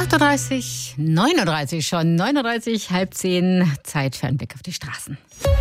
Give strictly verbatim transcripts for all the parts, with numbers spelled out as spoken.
acht Uhr dreißig, neun Uhr dreißig schon, neun Uhr dreißig, halb zehn, Zeit für einen Blick auf die Straßen.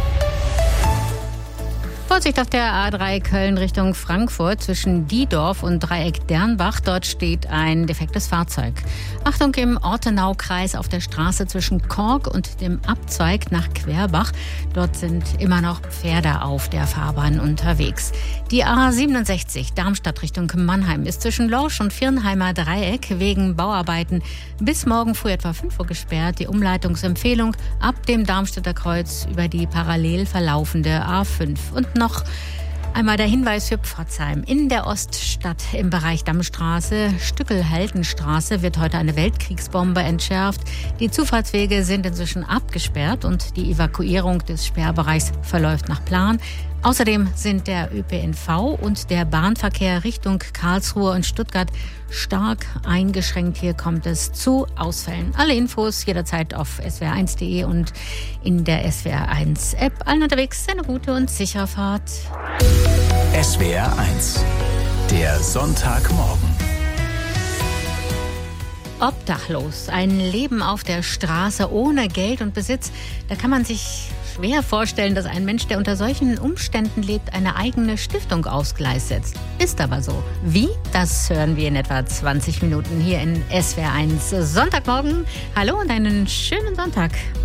Vorsicht auf der A drei Köln Richtung Frankfurt zwischen Diedorf und Dreieck Dernbach. Dort steht ein defektes Fahrzeug. Achtung im Ortenaukreis auf der Straße zwischen Kork und dem Abzweig nach Querbach. Dort sind immer noch Pferde auf der Fahrbahn unterwegs. Die A siebenundsechzig Darmstadt Richtung Mannheim ist zwischen Lorsch und Viernheimer Dreieck wegen Bauarbeiten bis morgen früh etwa fünf Uhr gesperrt. Die Umleitungsempfehlung ab dem Darmstädter Kreuz über die parallel verlaufende A fünf. Und noch einmal der Hinweis für Pforzheim. In der Oststadt im Bereich Dammstraße, Stückel-Haldenstraße, wird heute eine Weltkriegsbombe entschärft. Die Zufahrtswege sind inzwischen abgesperrt und die Evakuierung des Sperrbereichs verläuft nach Plan. Außerdem sind der Ö P N V und der Bahnverkehr Richtung Karlsruhe und Stuttgart stark eingeschränkt. Hier kommt es zu Ausfällen. Alle Infos jederzeit auf S W R eins punkt de und in der S W R eins App. Allen unterwegs eine gute und sichere Fahrt. S W R eins, der Sonntagmorgen. Obdachlos, ein Leben auf der Straße ohne Geld und Besitz. Da kann man sich schwer vorstellen, dass ein Mensch, der unter solchen Umständen lebt, eine eigene Stiftung aufs Gleis setzt. Ist aber so. Wie? Das hören wir in etwa zwanzig Minuten hier in S W R eins Sonntagmorgen. Hallo und einen schönen Sonntag.